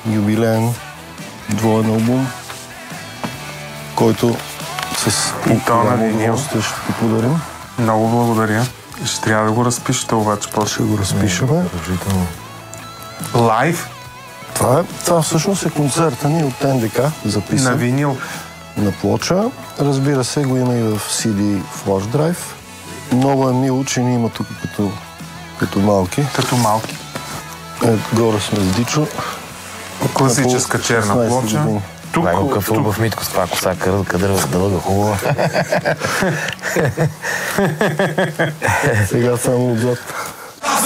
юбилеен двоен албум, който с удоволствие ще ти подарим. Много благодаря. Ще трябва да го разпишете обаче. Ще го разпишеме. Лайв? Това всъщност е концерта ни от НДК, записан. На винил? На плоча. Разбира се, го има и в CD Flash Drive. Много е мило, че ни има тук като малки. Като малки. Горе сме с Дичо. Класическа черна плоча. Тук в Митко с това коса, къде да бъда хубава. Сега само отзад.